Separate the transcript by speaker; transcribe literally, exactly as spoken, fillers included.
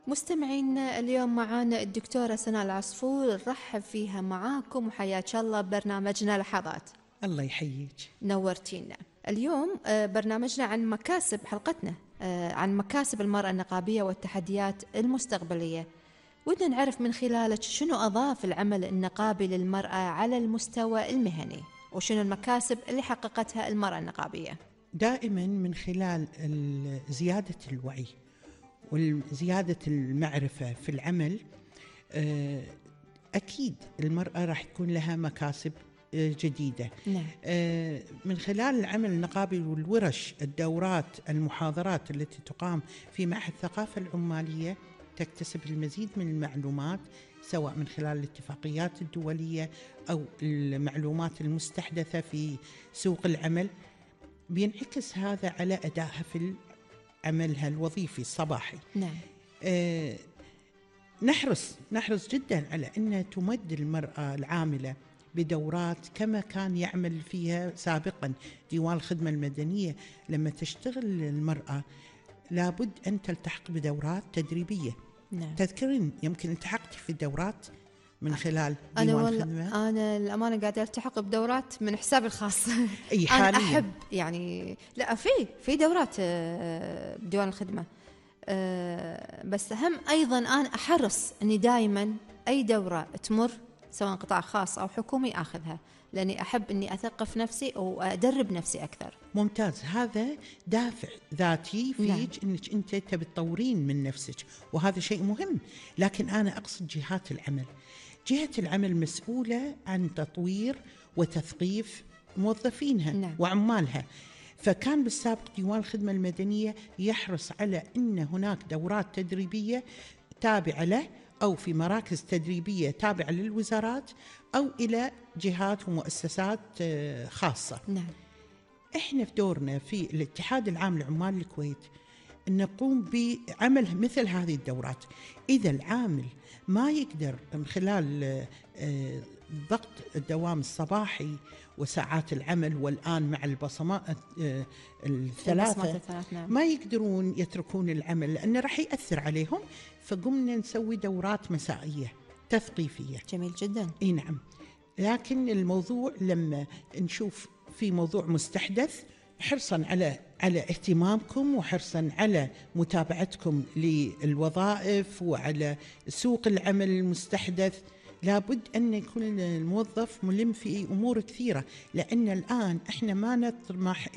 Speaker 1: مستمعينا اليوم معانا الدكتورة سناء العصفور، نرحب فيها معاكم وحياك الله ببرنامجنا لحظات.
Speaker 2: الله يحييك،
Speaker 1: نورتينا. اليوم برنامجنا عن مكاسب حلقتنا عن مكاسب المرأة النقابية والتحديات المستقبلية. ودنا نعرف من خلالك شنو أضاف العمل النقابي للمرأة على المستوى المهني، وشنو المكاسب اللي حققتها المرأة النقابية.
Speaker 2: دائما من خلال زيادة الوعي وزيادة المعرفة في العمل، أكيد المرأة راح يكون لها مكاسب جديدة.
Speaker 1: نعم.
Speaker 2: من خلال العمل النقابي والورش، الدورات، المحاضرات التي تقام في معهد الثقافة العمالية، تكتسب المزيد من المعلومات، سواء من خلال الاتفاقيات الدولية أو المعلومات المستحدثة في سوق العمل. بينعكس هذا على أدائها في عملها الوظيفي الصباحي.
Speaker 1: نعم.
Speaker 2: آه نحرص نحرص جدا على أن تمد المرأة العاملة بدورات كما كان يعمل فيها سابقا ديوان الخدمة المدنية. لما تشتغل المرأة لابد أن تلتحق بدورات تدريبية.
Speaker 1: نعم.
Speaker 2: تذكرين يمكن التحقتي في الدورات من خلال
Speaker 1: أنا
Speaker 2: ديوان
Speaker 1: والله
Speaker 2: الخدمة؟
Speaker 1: أنا الأمانة قاعدة ألتحق بدورات من حسابي الخاص.
Speaker 2: أي
Speaker 1: أنا
Speaker 2: حاليا
Speaker 1: أحب يعني لا في في دورات بديوان الخدمة، بس هم أيضا أنا أحرص أني دائما أي دورة تمر سواء قطاع خاص أو حكومي أخذها، لأني أحب أني أثقف نفسي وأدرب نفسي أكثر.
Speaker 2: ممتاز، هذا دافع ذاتي فيك.
Speaker 1: نعم.
Speaker 2: أنك أنت تبي تطورين من نفسك، وهذا شيء مهم. لكن أنا أقصد جهات العمل. جهة العمل مسؤولة عن تطوير وتثقيف موظفينها.
Speaker 1: نعم.
Speaker 2: وعمالها. فكان بالسابق ديوان الخدمة المدنية يحرص على أن هناك دورات تدريبية تابعة له، أو في مراكز تدريبية تابعة للوزارات أو إلى جهات ومؤسسات خاصة.
Speaker 1: نعم. إحنا
Speaker 2: في دورنا في الاتحاد العام لعمال الكويت نقوم بعمل مثل هذه الدورات. إذا العامل ما يقدر من خلال ضغط الدوام الصباحي وساعات العمل، والآن مع البصمات الثلاثة
Speaker 1: نعم.
Speaker 2: ما يقدرون يتركون العمل لأنه راح يأثر عليهم، فقمنا نسوي دورات مسائية تثقيفية.
Speaker 1: جميل جدا.
Speaker 2: إيه نعم. لكن الموضوع لما نشوف في موضوع مستحدث، حرصا على على اهتمامكم وحرصا على متابعتكم للوظائف وعلى سوق العمل المستحدث، لابد أن يكون الموظف ملم في أمور كثيرة. لأن الآن إحنا ما نطمح